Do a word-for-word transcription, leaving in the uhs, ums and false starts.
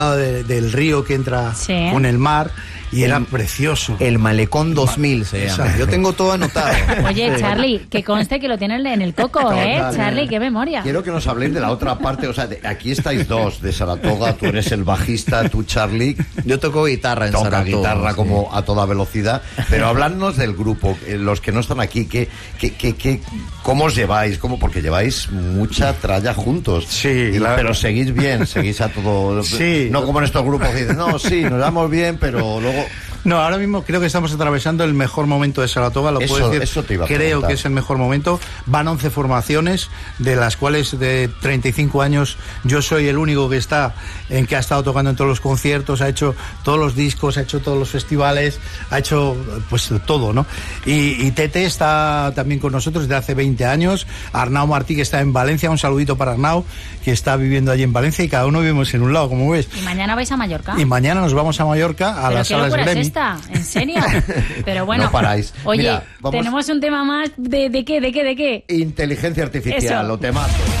De, del río que entra sí. con el mar y el, era precioso. El Malecón dos mil se llama. Exacto. Yo tengo todo anotado. Oye, Charlie, que conste que lo tienen en el coco, ¿eh? Total, Charlie, qué memoria. Quiero que nos habléis de la otra parte, o sea, de, aquí estáis dos, de Saratoga, tú eres el bajista, tú, Charlie. Yo toco guitarra en Toca Saratoga. guitarra sí. como a toda velocidad, pero habladnos del grupo, los que no están aquí, que, que, que, que, ¿cómo os lleváis? ¿Cómo? Porque lleváis mucha tralla juntos. Sí, y, la... pero seguís bien, seguís a todo. Sí. No como en estos grupos que dicen, no, sí, nos damos bien, pero luego... No, ahora mismo creo que estamos atravesando el mejor momento de Saratoga, lo eso, puedo decir. Eso te iba a creo preguntar. que es el mejor momento. Van once formaciones, de las cuales de treinta y cinco años yo soy el único que está en que ha estado tocando en todos los conciertos, ha hecho todos los discos, ha hecho todos los festivales, ha hecho pues todo, ¿no? Y, y Tete está también con nosotros desde hace veinte años. Arnau Martí, que está en Valencia, un saludito para Arnau, que está viviendo allí en Valencia, y cada uno vivimos en un lado, como ves. Y mañana vais a Mallorca. Y mañana nos vamos a Mallorca a ¿Pero las qué salas locura Grammy. Es esta? ¿En serio? Pero bueno, no paráis. Oye, Mira, vamos... tenemos un tema más de, de qué, de qué, de qué. Inteligencia artificial, Eso. lo temazo.